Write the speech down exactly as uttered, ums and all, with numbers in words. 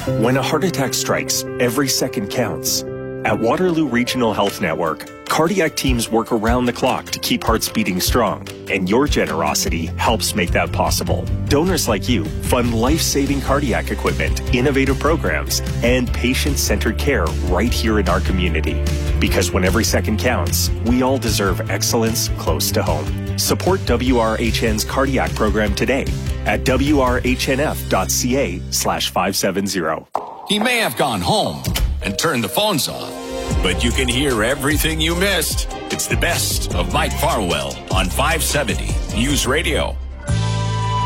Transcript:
When a heart attack strikes, every second counts. At Waterloo Regional Health Network, cardiac teams work around the clock to keep hearts beating strong, and your generosity helps make that possible. Donors like you fund life-saving cardiac equipment, innovative programs, and patient-centered care right here in our community. Because when every second counts, we all deserve excellence close to home. Support W R H N's cardiac program today at W R H N F dot C A slash five seven zero. He may have gone home and turned the phones off, but you can hear everything you missed. It's the best of Mike Farwell on five seventy News Radio.